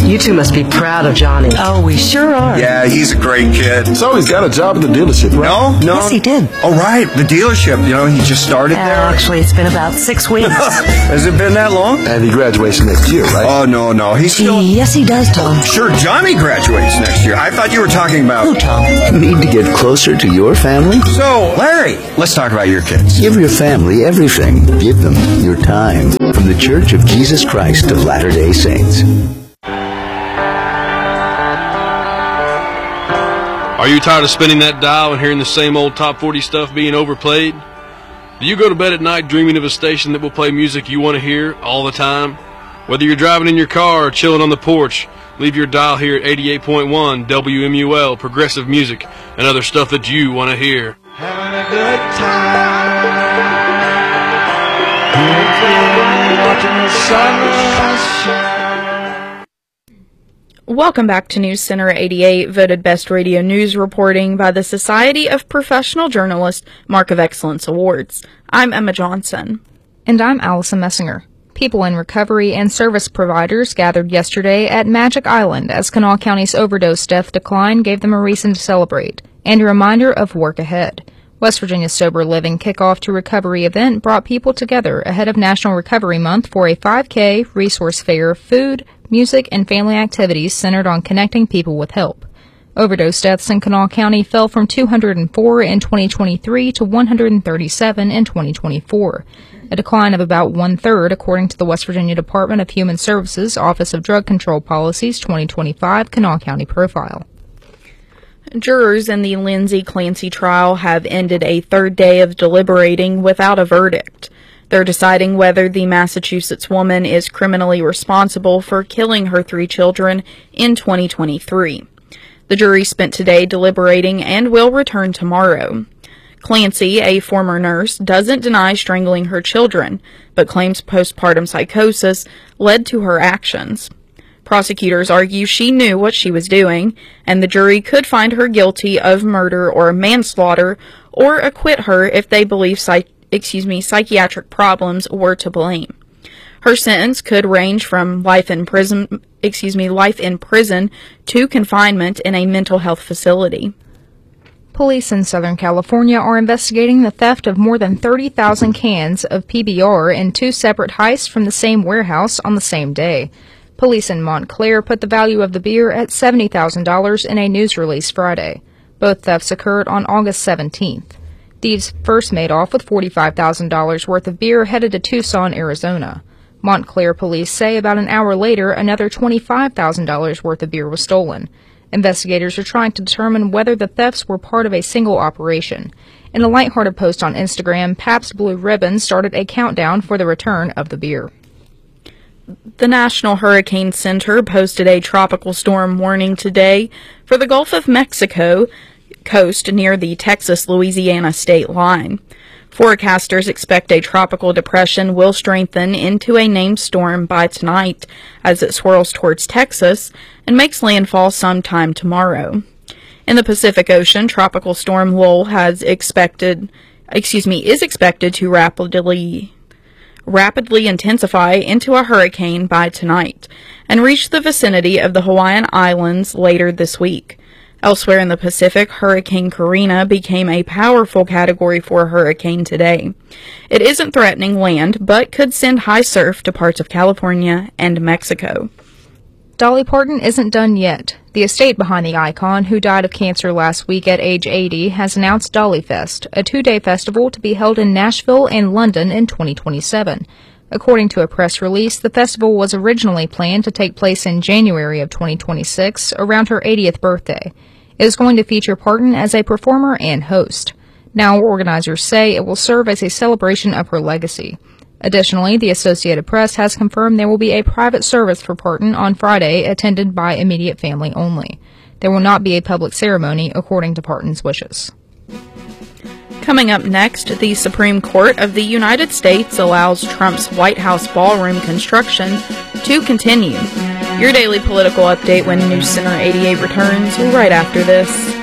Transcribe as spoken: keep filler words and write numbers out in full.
You two must be proud of Johnny. Oh, we sure are. Yeah, he's a great kid. So he's got a job at the dealership, right? No, no. Yes, he did. Oh, right, the dealership. You know, he just started Uh, there. actually, it's been about six weeks. Has it been that long? And he graduates next year, right? Oh, no, no. He's still... Yes, he does, Tom. Sure, Johnny graduates next year. I thought you were talking about... Who, Tom? Need to get closer to your family? So, Larry, let's talk about your kids. Give your family everything. Give them your time. From the Church of Jesus Christ of Latter-day Saints. Are you tired of spinning that dial and hearing the same old top forty stuff being overplayed? Do you go to bed at night dreaming of a station that will play music you want to hear all the time? Whether you're driving in your car or chilling on the porch, leave your dial here at eighty-eight point one W M U L, progressive music, and other stuff that you want to hear. Having a good time. Watching the sunrise shine. Welcome back to News Center eighty-eight, voted Best Radio News reporting by the Society of Professional Journalists Mark of Excellence Awards. I'm Emma Johnson. And I'm Allison Messinger. People in recovery and service providers gathered yesterday at Magic Island as Kanawha County's overdose death decline gave them a reason to celebrate and a reminder of work ahead. West Virginia's Sober Living Kickoff to Recovery event brought people together ahead of National Recovery Month for a five K, resource fair, food, music, and family activities centered on connecting people with help. Overdose deaths in Kanawha County fell from two hundred four in twenty twenty-three to one hundred thirty-seven in twenty twenty-four, a decline of about one-third according to the West Virginia Department of Human Services Office of Drug Control Policy's twenty twenty-five Kanawha County profile. Jurors in the Lindsay Clancy trial have ended a third day of deliberating without a verdict. They're deciding whether the Massachusetts woman is criminally responsible for killing her three children in twenty twenty-three. The jury spent today deliberating and will return tomorrow. Clancy, a former nurse, doesn't deny strangling her children, but claims postpartum psychosis led to her actions. Prosecutors argue she knew what she was doing, and the jury could find her guilty of murder or manslaughter, or acquit her if they believe psych- excuse me, psychiatric problems were to blame. Her sentence could range from life in prison, excuse me, life in prison to confinement in a mental health facility. Police in Southern California are investigating the theft of more than thirty thousand cans of P B R in two separate heists from the same warehouse on the same day. Police in Montclair put the value of the beer at seventy thousand dollars in a news release Friday. Both thefts occurred on August seventeenth. Thieves first made off with forty-five thousand dollars worth of beer headed to Tucson, Arizona. Montclair police say about an hour later, another twenty-five thousand dollars worth of beer was stolen. Investigators are trying to determine whether the thefts were part of a single operation. In a lighthearted post on Instagram, Pabst Blue Ribbon started a countdown for the return of the beer. The National Hurricane Center posted a tropical storm warning today for the Gulf of Mexico coast near the Texas-Louisiana state line. Forecasters expect a tropical depression will strengthen into a named storm by tonight as it swirls towards Texas and makes landfall sometime tomorrow. In the Pacific Ocean, Tropical Storm Lowell has expected, excuse me, is expected to rapidly rapidly intensify into a hurricane by tonight and reach the vicinity of the Hawaiian Islands later this week. Elsewhere in the Pacific, Hurricane Karina became a powerful Category four hurricane today. It isn't threatening land, but could send high surf to parts of California and Mexico. Dolly Parton isn't done yet. The estate behind the icon, who died of cancer last week at age eighty, has announced Dolly Fest, a two-day festival to be held in Nashville and London in twenty twenty-seven. According to a press release, the festival was originally planned to take place in January of twenty twenty-six, around her eightieth birthday. It is going to feature Parton as a performer and host. Now, organizers say it will serve as a celebration of her legacy. Additionally, the Associated Press has confirmed there will be a private service for Parton on Friday, attended by immediate family only. There will not be a public ceremony, according to Parton's wishes. Coming up next, the Supreme Court of the United States allows Trump's White House ballroom construction to continue. Your daily political update when News Center eighty-eight returns right after this.